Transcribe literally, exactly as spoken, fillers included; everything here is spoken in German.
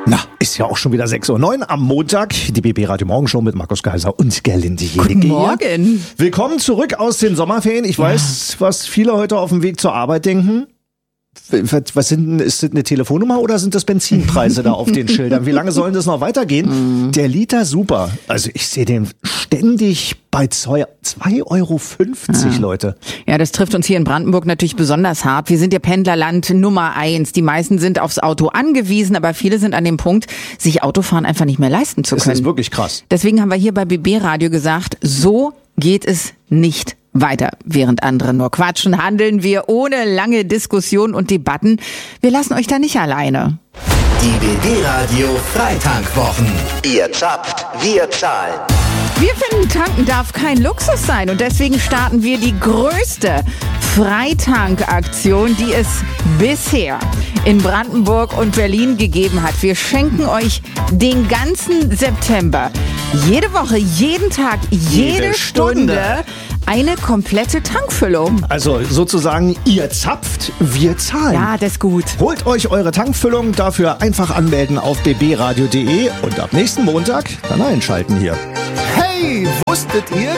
Na, ist ja auch schon wieder sechs Uhr neun am Montag. Die B B Radio Morgenshow mit Markus Geiser und Gerlinde Jedicke. Guten Morgen. Willkommen zurück aus den Sommerferien. Ich ja. weiß, was viele heute auf dem Weg zur Arbeit denken. Was sind, ist das eine Telefonnummer oder sind das Benzinpreise da auf den Schildern? Wie lange sollen das noch weitergehen? Mm. Der Liter super. Also ich sehe den ständig bei zwei Euro fünfzig, ja. Leute. Ja, das trifft uns hier in Brandenburg natürlich besonders hart. Wir sind ja Pendlerland Nummer eins. Die meisten sind aufs Auto angewiesen, aber viele sind an dem Punkt, sich Autofahren einfach nicht mehr leisten zu können. Das ist wirklich krass. Deswegen haben wir hier bei B B Radio gesagt, so geht es nicht weiter. Während andere nur quatschen, handeln wir ohne lange Diskussion und Debatten. Wir lassen euch da nicht alleine. Die B B Radio Freitankwwochen. Ihr zapft, wir zahlen. Wir finden, tanken darf kein Luxus sein und deswegen starten wir die größte Freitankaktion, die es bisher in Brandenburg und Berlin gegeben hat. Wir schenken euch den ganzen September, jede Woche, jeden Tag, jede, jede Stunde, Stunde eine komplette Tankfüllung. Also sozusagen, ihr zapft, wir zahlen. Ja, das ist gut. Holt euch eure Tankfüllung, dafür einfach anmelden auf b b radio punkt d e und ab nächsten Montag dann einschalten hier. Hey, wusstet ihr,